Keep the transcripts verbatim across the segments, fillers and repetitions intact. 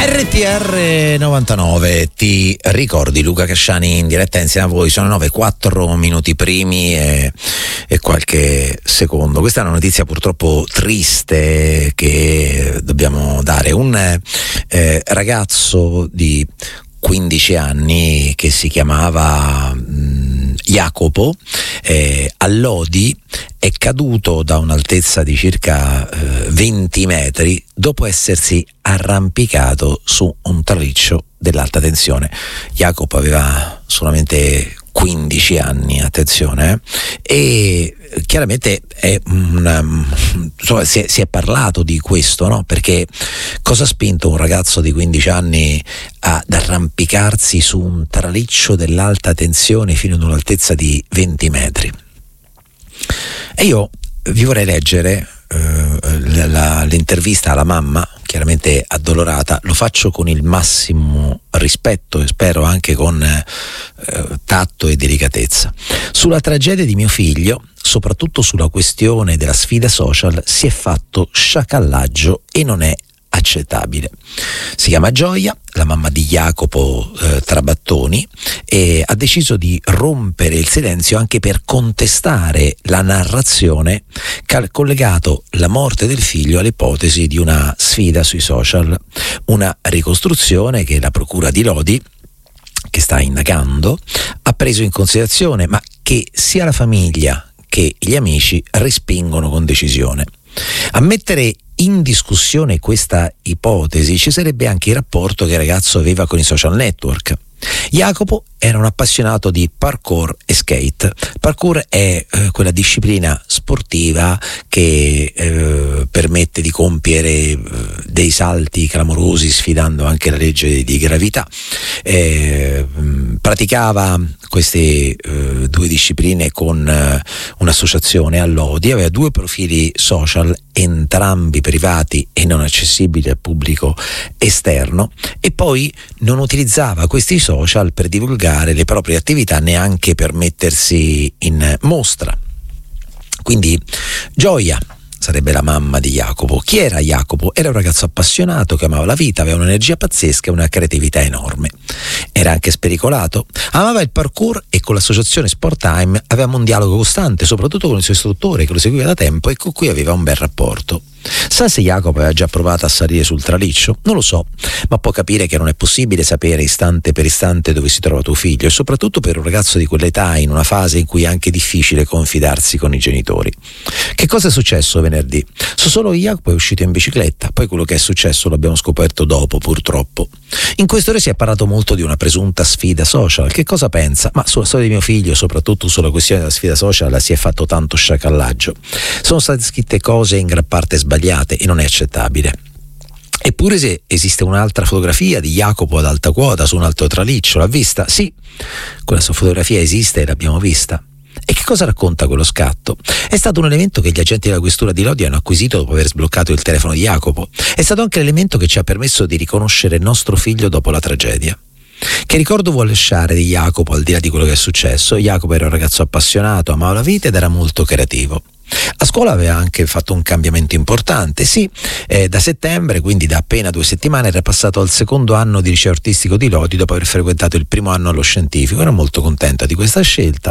R T R novantanove, ti ricordi Luca Casciani in diretta insieme a voi? Sono nove e quattro minuti primi e, e qualche secondo. Questa è una notizia purtroppo triste che dobbiamo dare. Un eh, ragazzo di quindici anni che si chiamava mh, Jacopo eh, a Lodi è caduto da un'altezza di circa eh, venti metri dopo essersi arrampicato su un traliccio dell'alta tensione. Jacopo aveva solamente quindici anni, attenzione, eh? E chiaramente è una, insomma, si, è, si è parlato di questo, no? Perché cosa ha spinto un ragazzo di quindici anni ad arrampicarsi su un traliccio dell'alta tensione fino ad un'altezza di venti metri? E io vi vorrei leggere eh, la, l'intervista alla mamma, chiaramente addolorata. Lo faccio con il massimo rispetto e spero anche con eh, tatto e delicatezza. Sulla tragedia di mio figlio, soprattutto sulla questione della sfida social, si è fatto sciacallaggio e non è accettabile. Si chiama Gioia, la mamma di Jacopo eh, Trabattoni, e ha deciso di rompere il silenzio anche per contestare la narrazione che ha collegato la morte del figlio all'ipotesi di una sfida sui social, una ricostruzione che la procura di Lodi, che sta indagando, ha preso in considerazione, ma che sia la famiglia che gli amici respingono con decisione. A mettere in discussione questa ipotesi ci sarebbe anche il rapporto che il ragazzo aveva con i social network. Jacopo era un appassionato di parkour e skate. Parkour è eh, quella disciplina sportiva che eh, permette di compiere eh, dei salti clamorosi sfidando anche la legge di gravità. Eh, praticava queste eh, due discipline con eh, un'associazione a Lodi, aveva due profili social, entrambi privati e non accessibili al pubblico esterno, e poi non utilizzava questi social per divulgare le proprie attività, neanche per mettersi in mostra. Quindi Gioia sarebbe la mamma di Jacopo. Chi era Jacopo? Era un ragazzo appassionato che amava la vita, aveva un'energia pazzesca e una creatività enorme. Era anche spericolato, amava il parkour e con l'associazione Sport Time avevamo un dialogo costante, soprattutto con il suo istruttore che lo seguiva da tempo e con cui aveva un bel rapporto. Sa se Jacopo aveva già provato a salire sul traliccio? Non lo so, ma può capire che non è possibile sapere istante per istante dove si trova tuo figlio, e soprattutto per un ragazzo di quell'età, in una fase in cui è anche difficile confidarsi con i genitori. Che cosa è successo venerdì? So solo Jacopo è uscito in bicicletta, poi quello che è successo l'abbiamo scoperto dopo, purtroppo. In queste ore si è parlato molto di una presunta sfida social. Che cosa pensa? Ma sulla storia di mio figlio, soprattutto sulla questione della sfida social, si è fatto tanto sciacallaggio. Sono state scritte cose in gran parte sbagliate e non è accettabile. Eppure se esiste un'altra fotografia di Jacopo ad alta quota su un altro traliccio, l'ha vista? Sì, quella sua fotografia esiste e l'abbiamo vista. E che cosa racconta quello scatto? È stato un elemento che gli agenti della questura di Lodi hanno acquisito dopo aver sbloccato il telefono di Jacopo. È stato anche l'elemento che ci ha permesso di riconoscere il nostro figlio dopo la tragedia. Che ricordo vuole lasciare di Jacopo al di là di quello che è successo? Jacopo era un ragazzo appassionato, amava la vita ed era molto creativo. A scuola aveva anche fatto un cambiamento importante, sì, eh, da settembre, quindi da appena due settimane, era passato al secondo anno di liceo artistico di Lodi dopo aver frequentato il primo anno allo scientifico. Era molto contenta di questa scelta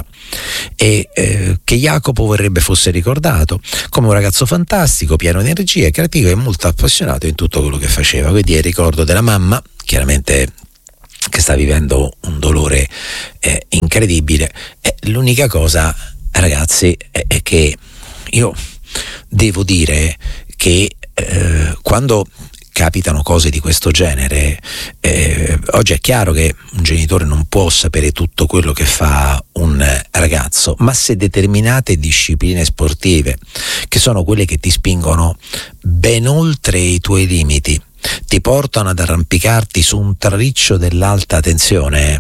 e eh, che Jacopo vorrebbe fosse ricordato come un ragazzo fantastico, pieno di energia, creativo e molto appassionato in tutto quello che faceva. Quindi è il ricordo della mamma, chiaramente che sta vivendo un dolore eh, incredibile. E l'unica cosa, ragazzi, è, è che io devo dire che eh, quando capitano cose di questo genere, eh, oggi è chiaro che un genitore non può sapere tutto quello che fa un ragazzo, ma se determinate discipline sportive, che sono quelle che ti spingono ben oltre i tuoi limiti, ti portano ad arrampicarti su un traliccio dell'alta tensione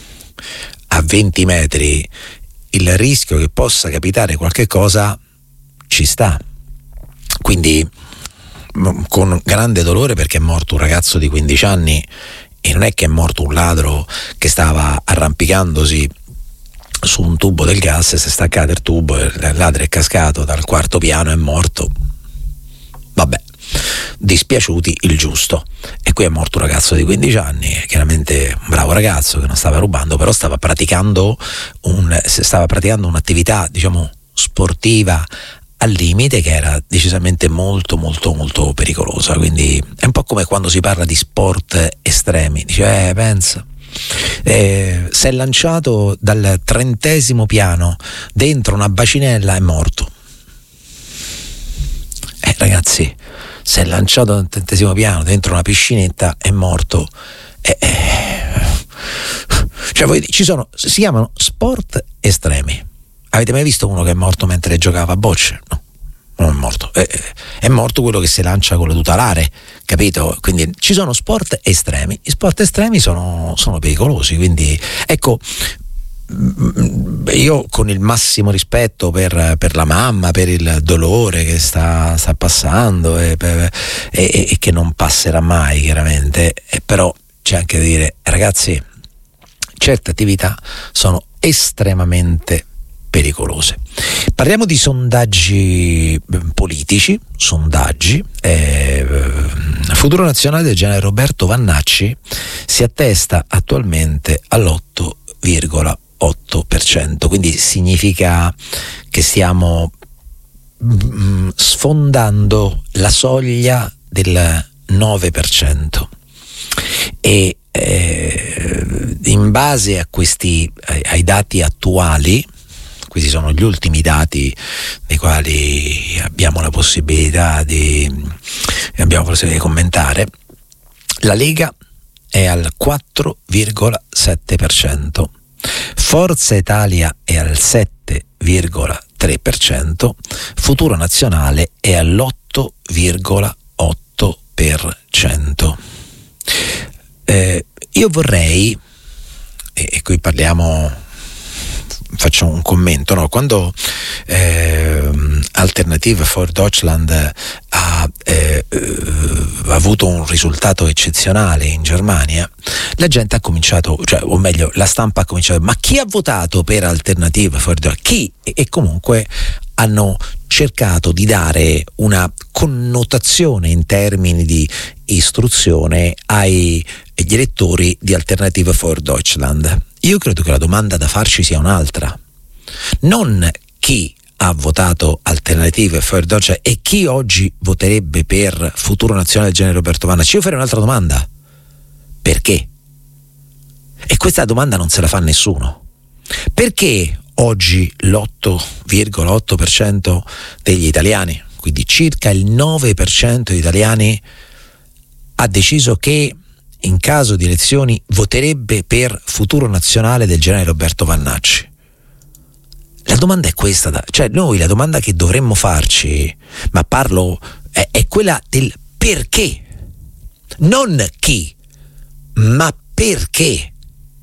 a venti metri, il rischio che possa capitare qualche cosa ci sta. Quindi con grande dolore, perché è morto un ragazzo di quindici anni e non è che è morto un ladro che stava arrampicandosi su un tubo del gas e si è staccato il tubo e il ladro è cascato dal quarto piano e è morto. Vabbè, dispiaciuti il giusto. E qui è morto un ragazzo di quindici anni, chiaramente un bravo ragazzo che non stava rubando, però stava praticando un stava praticando un'attività, diciamo, sportiva al limite, che era decisamente molto molto molto pericolosa. Quindi è un po' come quando si parla di sport estremi, dice eh pensa eh, si è lanciato dal trentesimo piano dentro una bacinella, è morto. Eh ragazzi, si è lanciato dal trentesimo piano dentro una piscinetta, è morto. eh, eh. Cioè voi, ci sono, si chiamano sport estremi. Avete mai visto uno che è morto mentre giocava a bocce? No, non è morto. È, è morto quello che si lancia con le tutelare, capito? Quindi ci sono sport estremi. Gli sport estremi sono, sono pericolosi. Quindi ecco, io con il massimo rispetto per, per la mamma, per il dolore che sta, sta passando e, per, e, e che non passerà mai, chiaramente, e però c'è anche da dire, ragazzi, certe attività sono estremamente pericolose. Parliamo di sondaggi politici, sondaggi. Eh, Futuro Nazionale del generale Roberto Vannacci si attesta attualmente all'otto virgola otto per cento, quindi significa che stiamo mm, sfondando la soglia del nove per cento. E eh, in base a questi ai, ai dati attuali, questi sono gli ultimi dati dei quali abbiamo la possibilità di abbiamo la possibilità di commentare, la Lega è al quattro virgola sette per cento, Forza Italia è al sette virgola tre per cento, Futuro Nazionale è all'otto virgola otto per cento. Eh, io vorrei, e, e qui parliamo, faccio un commento, no? Quando eh, Alternative for Deutschland ha, eh, ha avuto un risultato eccezionale in Germania, la gente ha cominciato, cioè, o meglio, la stampa ha cominciato, ma chi ha votato per Alternative for Deutschland? Chi? E, e comunque hanno cercato di dare una connotazione in termini di istruzione ai agli elettori di Alternative for Deutschland. Io credo che la domanda da farci sia un'altra, non chi ha votato Alternative for Deutschland e chi oggi voterebbe per Futuro Nazionale del generale Roberto Vannacci. Io farei un'altra domanda: perché? E questa domanda non se la fa nessuno. Perché oggi l'otto virgola otto per cento degli italiani, quindi circa il nove per cento degli italiani, ha deciso che in caso di elezioni voterebbe per Futuro Nazionale del generale Roberto Vannacci? La domanda è questa, da, cioè noi la domanda che dovremmo farci, ma parlo, è, è quella del perché, non chi, ma perché.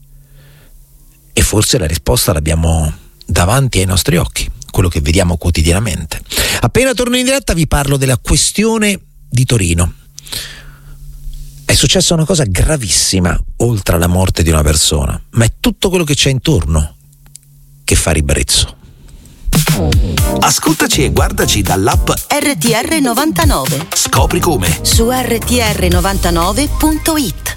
E forse la risposta l'abbiamo davanti ai nostri occhi, quello che vediamo quotidianamente. Appena torno in diretta vi parlo della questione di Torino. È successa una cosa gravissima, oltre alla morte di una persona, ma è tutto quello che c'è intorno che fa ribrezzo. Ascoltaci e guardaci dall'app R T R novantanove. Scopri come su R T R novantanove punto it.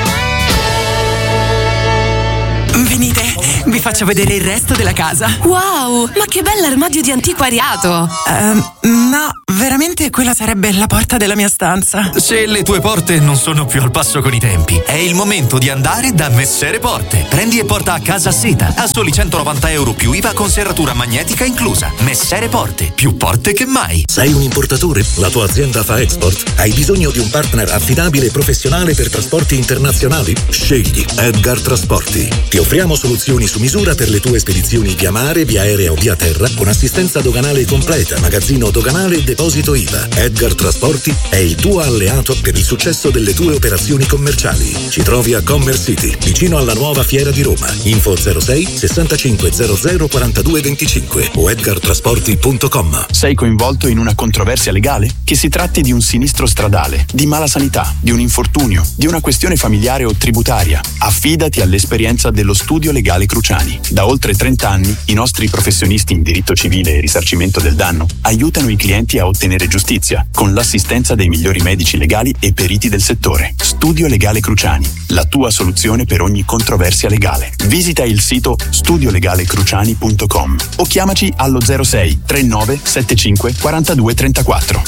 Venite, vi faccio vedere il resto della casa. Wow, ma che bell'armadio di antiquariato! Uh, no, veramente quella sarebbe la porta della mia stanza. Se le tue porte non sono più al passo con i tempi, è il momento di andare da Messere Porte. Prendi e porta a casa seta a soli centonovanta euro più I V A con serratura magnetica inclusa. Messere Porte, più porte che mai. Sei un importatore? La tua azienda fa export? Hai bisogno di un partner affidabile e professionale per trasporti internazionali? Scegli Edgar Trasporti. Ti offriamo soluzioni su misura per le tue spedizioni via mare, via aerea o via terra, con assistenza doganale completa, magazzino doganale e deposito I V A. Edgar Trasporti è il tuo alleato per il successo delle tue operazioni commerciali. Ci trovi a Commerce City, vicino alla nuova Fiera di Roma. Info zero sei sessantacinque zero zero quarantadue venticinque o edgar trasporti punto com. Sei coinvolto in una controversia legale? Che si tratti di un sinistro stradale, di mala sanità, di un infortunio, di una questione familiare o tributaria, affidati all'esperienza dello Studio Legale Cruciani. Da oltre trenta anni i nostri professionisti in diritto civile e risarcimento del danno aiutano i clienti a ottenere giustizia con l'assistenza dei migliori medici legali e periti del settore. Studio Legale Cruciani, la tua soluzione per ogni controversia legale. Visita il sito studio legale cruciani punto com o chiamaci allo zero sei trentanove settantacinque quarantadue trentaquattro.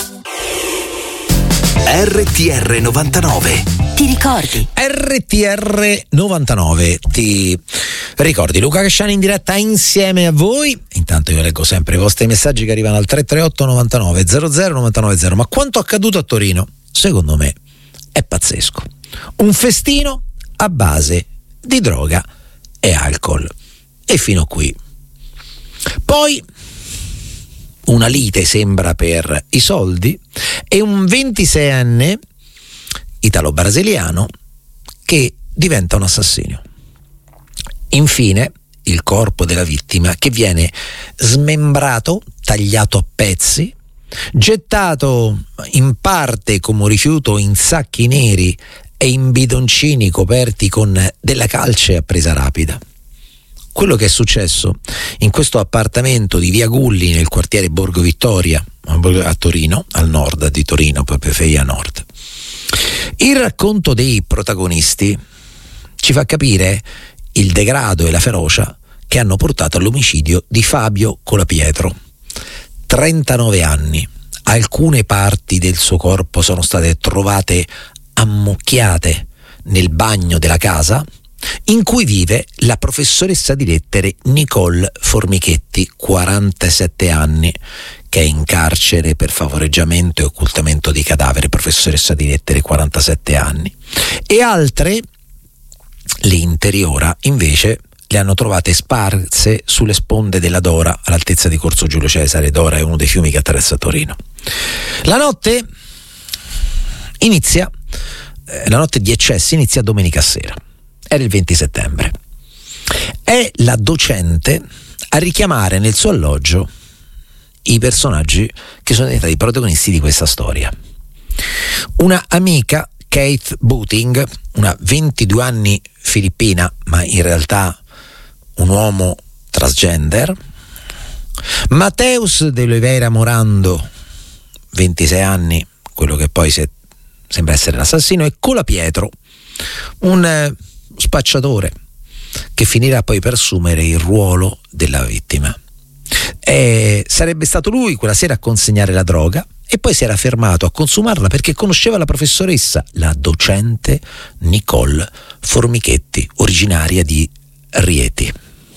R T R novantanove. Ti ricordi? R T R novantanove, ti ricordi? Luca Casciani in diretta insieme a voi. Intanto io leggo sempre i vostri messaggi che arrivano al tre tre otto novantanove zero zero novantanove zero. Ma quanto accaduto a Torino, secondo me, è pazzesco. Un festino a base di droga e alcol. E fino qui. Poi una lite sembra per i soldi e un ventiseienne italo-brasiliano che diventa un assassino. Infine il corpo della vittima che viene smembrato, tagliato a pezzi, gettato in parte come rifiuto in sacchi neri e in bidoncini coperti con della calce a presa rapida. Quello che è successo in questo appartamento di Via Gulli nel quartiere Borgo Vittoria a Torino, al nord di Torino, proprio Feia Nord. Il racconto dei protagonisti ci fa capire il degrado e la ferocia che hanno portato all'omicidio di Fabio Colapietro. trentanove anni. Alcune parti del suo corpo sono state trovate ammucchiate nel bagno della casa in cui vive la professoressa di lettere Nicole Formichetti, quarantasette anni, che è in carcere per favoreggiamento e occultamento di cadavere, professoressa di lettere, quarantasette anni. E altre, le Interiora, invece, le hanno trovate sparse sulle sponde della Dora, all'altezza di Corso Giulio Cesare. Dora è uno dei fiumi che attraversa Torino. La notte inizia, eh, la notte di eccessi inizia domenica sera. Era il venti settembre. È la docente a richiamare nel suo alloggio i personaggi che sono diventati i protagonisti di questa storia. Una amica, Kate Booting, una ventidue anni filippina, ma in realtà un uomo transgender. Mateus de Oliveira Morando, ventisei anni, quello che poi si è, sembra essere l'assassino, e Colapietro, un eh, spacciatore che finirà poi per assumere il ruolo della vittima. E sarebbe stato lui quella sera a consegnare la droga e poi si era fermato a consumarla perché conosceva la professoressa, la docente Nicole Formichetti, originaria di Rieti.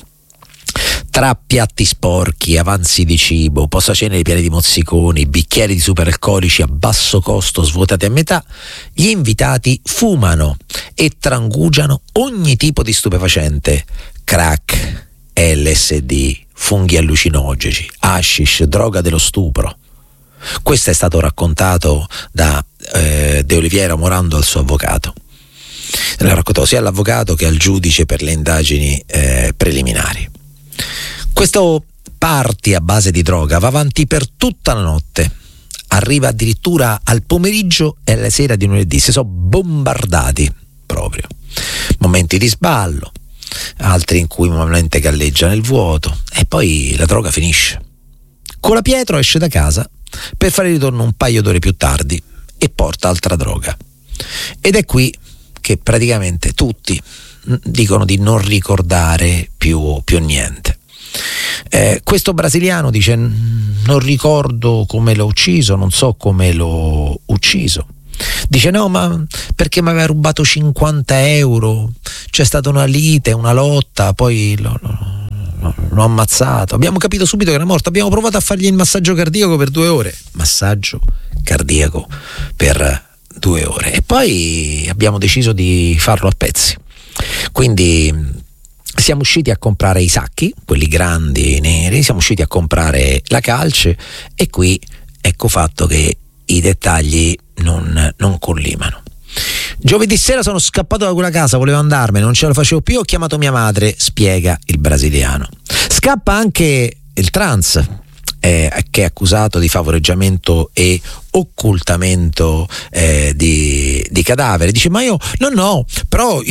Tra piatti sporchi, avanzi di cibo, posaceneri pieni di mozziconi, bicchieri di superalcolici a basso costo svuotati a metà, gli invitati fumano e trangugiano ogni tipo di stupefacente: crack, L S D, funghi allucinogeni, hashish, droga dello stupro. Questo è stato raccontato da eh, De Oliveira Morando al suo avvocato. L'ha raccontato sia all'avvocato che al giudice per le indagini eh, preliminari. Questo party a base di droga va avanti per tutta la notte, arriva addirittura al pomeriggio e alla sera di lunedì. Si sono bombardati proprio. Momenti di sballo, altri in cui una mente galleggia nel vuoto e poi la droga finisce. Colapietro esce da casa per fare ritorno un paio d'ore più tardi e porta altra droga. Ed è qui che praticamente tutti dicono di non ricordare più, più niente. Eh, questo brasiliano dice: non ricordo come l'ho ucciso, non so come l'ho ucciso. Dice: no, ma perché mi aveva rubato cinquanta euro, c'è stata una lite, una lotta, poi lo, lo, l'ho ammazzato, abbiamo capito subito che era morto, abbiamo provato a fargli il massaggio cardiaco per due ore massaggio cardiaco per due ore e poi abbiamo deciso di farlo a pezzi. Quindi siamo usciti a comprare i sacchi, quelli grandi neri, siamo usciti a comprare la calce e qui ecco fatto che i dettagli non, non collimano. Giovedì sera sono scappato da quella casa, volevo andarmene, non ce la facevo più, ho chiamato mia madre, spiega il brasiliano. Scappa anche il trans, eh, che è accusato di favoreggiamento e occultamento eh, di, di cadavere. Dice: ma io no no, però io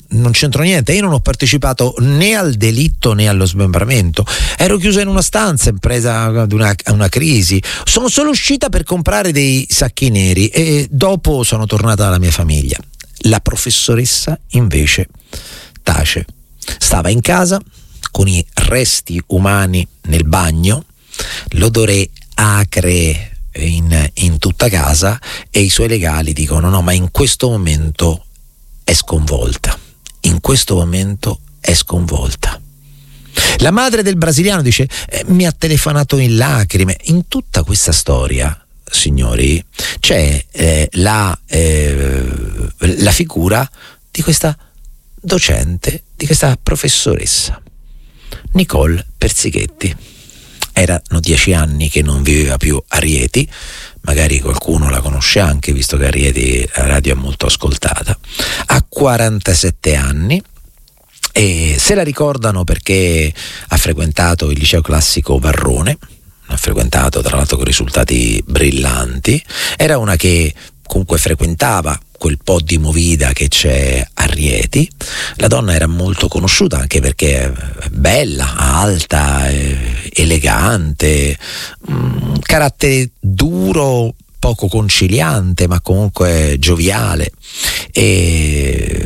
non c'entro niente, io non ho partecipato né al delitto né allo smembramento, ero chiusa in una stanza in presa ad una, una crisi, sono solo uscita per comprare dei sacchi neri e dopo sono tornata alla mia famiglia. La professoressa invece tace, stava in casa con i resti umani nel bagno, l'odore acre in, in tutta casa, e i suoi legali dicono no, ma in questo momento è sconvolta, in questo momento è sconvolta. La madre del brasiliano dice eh, mi ha telefonato in lacrime. In tutta questa storia, signori, c'è eh, la, eh, la figura di questa docente, di questa professoressa, Nicole Persichetti. Erano dieci anni che non viveva più a Rieti, magari qualcuno la conosce anche, visto che a Rieti la radio è molto ascoltata. Ha quarantasette anni e se la ricordano perché ha frequentato il liceo classico Varrone, ha frequentato tra l'altro con risultati brillanti. Era una che comunque frequentava quel po' di movida che c'è a Rieti. La donna era molto conosciuta anche perché è bella, alta, elegante, un carattere duro, poco conciliante, ma comunque gioviale. E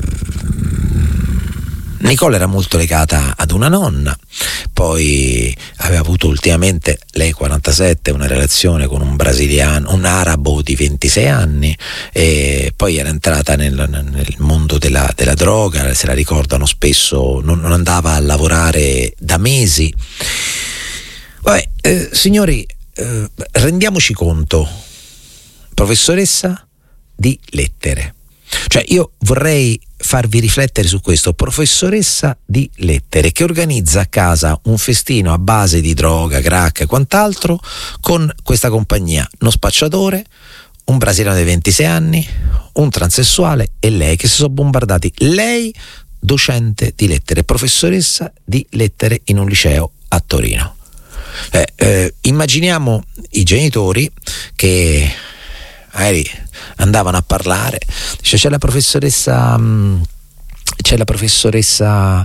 Nicole era molto legata ad una nonna, poi aveva avuto ultimamente, lei quarantasette, una relazione con un brasiliano, un arabo di ventisei anni, e poi era entrata nel, nel mondo della, della droga, se la ricordano spesso, non, non andava a lavorare da mesi. Vabbè, eh, signori, eh, rendiamoci conto, professoressa di lettere. Cioè io vorrei farvi riflettere su questo, professoressa di lettere che organizza a casa un festino a base di droga, crack e quant'altro con questa compagnia, uno spacciatore, un brasiliano di ventisei anni, un transessuale e lei, che si sono bombardati. Lei docente di lettere, professoressa di lettere in un liceo a Torino. Eh, eh, immaginiamo i genitori che magari andavano a parlare, dice c'è la professoressa mh, c'è la professoressa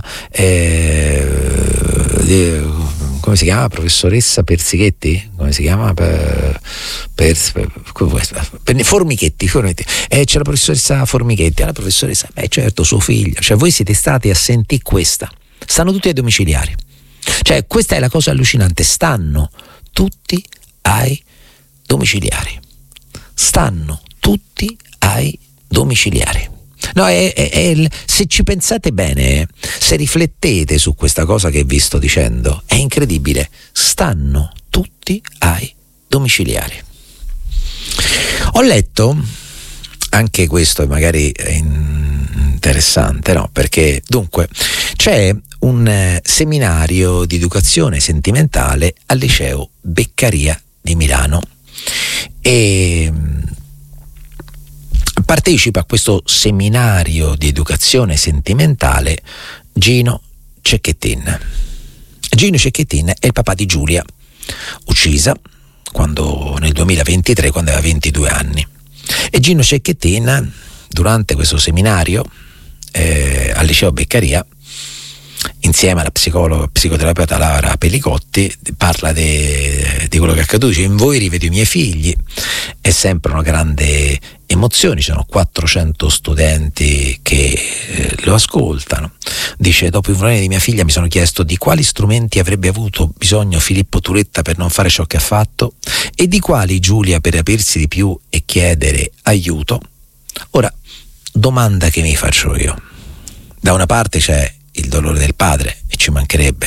eh, di, come si chiama? Professoressa Persichetti? Come si chiama? Per, per, per, per Formichetti, Formichetti. Eh, c'è la professoressa Formichetti, la professoressa, beh certo, suo figlio. Cioè voi siete stati a sentire questa, stanno tutti ai domiciliari. Cioè questa è la cosa allucinante, stanno tutti ai domiciliari. Stanno tutti ai domiciliari. No, è, è, è, se ci pensate bene, se riflettete su questa cosa che vi sto dicendo, è incredibile. Stanno tutti ai domiciliari. Ho letto, anche questo magari è interessante, no? Perché dunque c'è un eh, seminario di educazione sentimentale al liceo Beccaria di Milano e partecipa a questo seminario di educazione sentimentale Gino Cecchettin. Gino Cecchettin è il papà di Giulia, uccisa quando, nel duemilaventitré, quando aveva ventidue anni. E Gino Cecchettin, durante questo seminario eh, al liceo Beccaria, insieme alla psicologa, psicoterapeuta Laura Pellicotti, parla de, di quello che è accaduto. Dice: in voi rivedo i miei figli, è sempre una grande emozione, ci sono quattrocento studenti che eh, lo ascoltano. Dice: dopo il funerale di mia figlia mi sono chiesto di quali strumenti avrebbe avuto bisogno Filippo Turetta per non fare ciò che ha fatto e di quali Giulia per aprirsi di più e chiedere aiuto. Ora, domanda che mi faccio io: da una parte c'è il dolore del padre, e ci mancherebbe,